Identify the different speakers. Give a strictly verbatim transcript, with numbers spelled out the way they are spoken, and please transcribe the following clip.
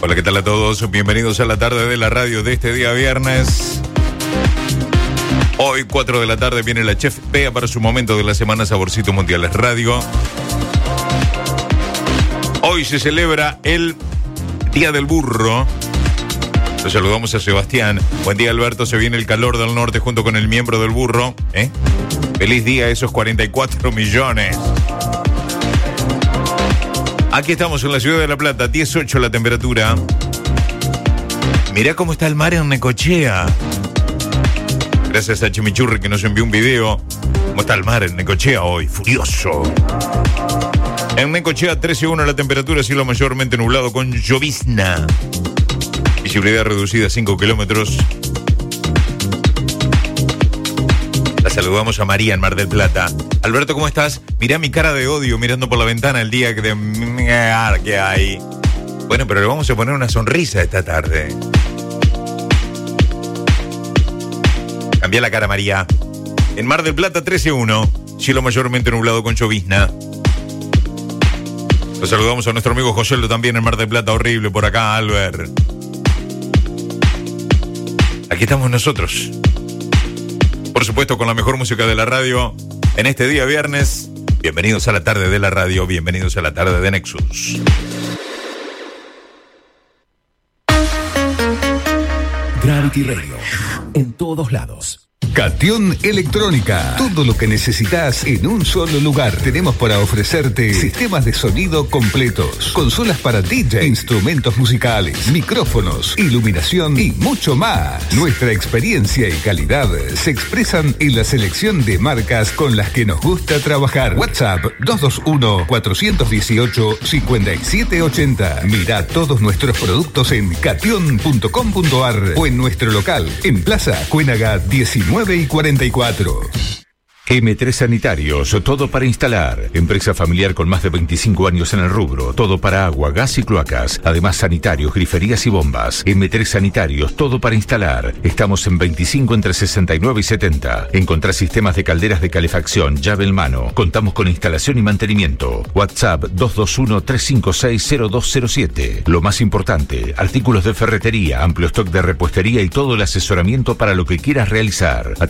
Speaker 1: Hola, ¿qué tal a todos? Bienvenidos a la tarde de la radio de este día viernes. Hoy, cuatro de la tarde, viene la Chef Bea para su momento de la semana Saborcito Mundiales Radio. Hoy se celebra el Día del Burro. Los saludamos a Sebastián. Buen día, Alberto. Se viene el calor del norte junto con el miembro del burro. ¿Eh? Feliz día a esos cuarenta y cuatro millones. Aquí estamos en la ciudad de La Plata, dieciocho la temperatura. Mirá cómo está el mar en Necochea. Gracias a Chimichurri que nos envió un video. ¿Cómo está el mar en Necochea hoy? Furioso. En Necochea, trece uno la temperatura, cielo mayormente nublado con llovizna. Visibilidad reducida a cinco kilómetros. La saludamos a María en Mar del Plata. Alberto, ¿cómo estás? Mirá mi cara de odio mirando por la ventana el día que, de... que hay. Bueno, pero le vamos a poner una sonrisa esta tarde. Cambia la cara, María. En Mar del Plata, trece uno. Cielo mayormente nublado con llovizna. Los saludamos a nuestro amigo José también en Mar del Plata. Horrible por acá, Albert. Aquí estamos nosotros. Por supuesto, con la mejor música de la radio. En este día viernes, bienvenidos a la tarde de la radio, bienvenidos a la tarde de Nexus.
Speaker 2: Gravity Radio, en todos lados.
Speaker 3: Catión Electrónica. Todo lo que necesitas en un solo lugar. Tenemos para ofrecerte sistemas de sonido completos, consolas para D J, instrumentos musicales, micrófonos, iluminación y mucho más. Nuestra experiencia y calidad se expresan en la selección de marcas con las que nos gusta trabajar. WhatsApp dos dos uno, cuatro uno ocho, cinco siete ocho cero. Mira todos nuestros productos en catión punto com punto ar o en nuestro local en Plaza Cuénaga diecinueve y cuarenta y cuatro.
Speaker 4: eme tres Sanitarios, todo para instalar. Empresa familiar con más de veinticinco años en el rubro. Todo para agua, gas y cloacas. Además, sanitarios, griferías y bombas. eme tres Sanitarios, todo para instalar. Estamos en veinticinco entre sesenta y nueve y setenta. Encontrá sistemas de calderas de calefacción, llave en mano. Contamos con instalación y mantenimiento. WhatsApp dos dos uno, tres cinco seis, cero dos cero siete. Lo más importante, artículos de ferretería, amplio stock de repuestería y todo el asesoramiento para lo que quieras realizar.